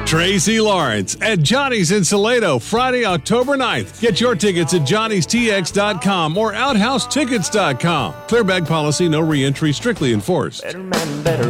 Tracy Lawrence at Johnny's in Salado, Friday, October 9th. Get your tickets at johnny'stx.com or outhousetickets.com. Clear bag policy, no re-entry, strictly enforced. Better man, better